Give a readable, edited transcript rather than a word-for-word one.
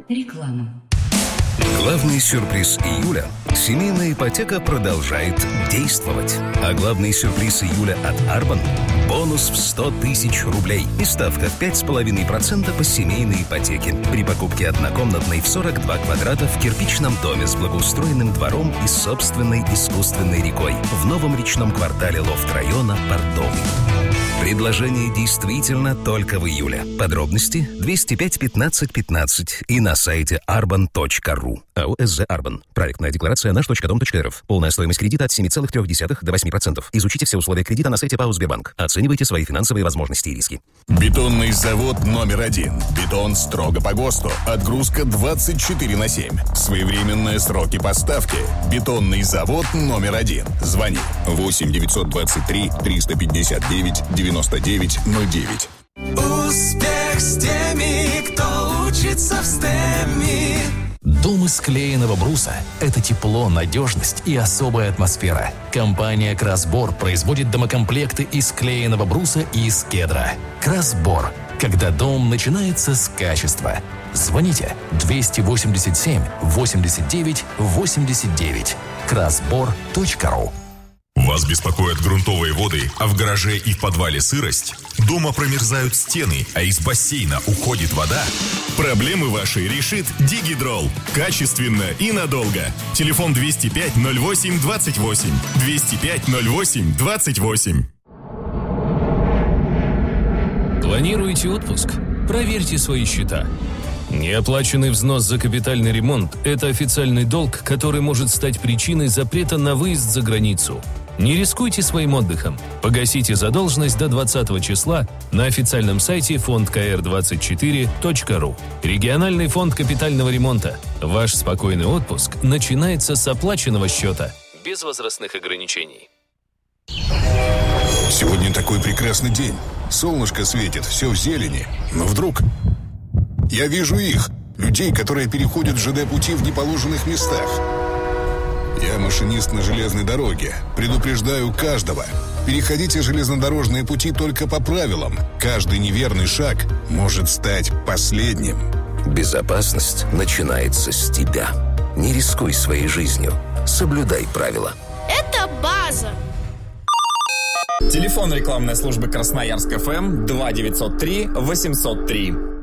Реклама. Главный сюрприз июля – семейная ипотека продолжает действовать. А главный сюрприз июля от Арбан – бонус в 100 тысяч рублей и ставка в 5,5% по семейной ипотеке при покупке однокомнатной в 42 квадрата в кирпичном доме с благоустроенным двором и собственной искусственной рекой в новом речном квартале лофт-района Портовый. Предложение действительно только в июле. Подробности 205 15 15 и на сайте arban.ru. АО «СЗ Арбан». Проектная декларация наш.дом.рф. Полная стоимость кредита от 7,3 до 8%. Изучите все условия кредита на сайте ПАО «Сбербанк». Оценивайте свои финансовые возможности и риски. Бетонный завод номер 1. Бетон строго по ГОСТу. Отгрузка 24/7. Своевременные сроки поставки. Бетонный завод номер 1. Звони 8 923 359 99 09. Успех с теми, кто учится в STEM. Дом из клееного бруса – это тепло, надежность и особая атмосфера. Компания «Красбор» производит домокомплекты из клееного бруса и из кедра. «Красбор» – когда дом начинается с качества. Звоните 287 89 89. красбор.ру. Вас беспокоят грунтовые воды, а в гараже и в подвале сырость? Дома промерзают стены, а из бассейна уходит вода? Проблемы ваши решит Дигидрол. Качественно и надолго. Телефон 205 08 28. 205 08 28. Планируете отпуск? Проверьте свои счета. Неоплаченный взнос за капитальный ремонт – это официальный долг, который может стать причиной запрета на выезд за границу. Не рискуйте своим отдыхом. Погасите задолженность до 20 числа на официальном сайте fondkr24.ru. Региональный фонд капитального ремонта. Ваш спокойный отпуск начинается с оплаченного счета. Без возрастных ограничений. Сегодня такой прекрасный день. Солнышко светит, все в зелени. Но вдруг... Я вижу их, людей, которые переходят ЖД-пути в неположенных местах. Я машинист на железной дороге. Предупреждаю каждого. Переходите железнодорожные пути только по правилам. Каждый неверный шаг может стать последним. Безопасность начинается с тебя. Не рискуй своей жизнью. Соблюдай правила. Это база. Телефон рекламной службы Красноярск ФМ 2903 803.